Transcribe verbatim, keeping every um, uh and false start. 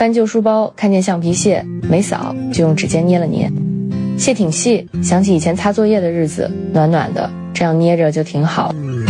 翻旧书包，看见橡皮屑没扫，就用指尖捏了捏，屑挺细，想起以前擦作业的日子，暖暖的，这样捏着就挺好。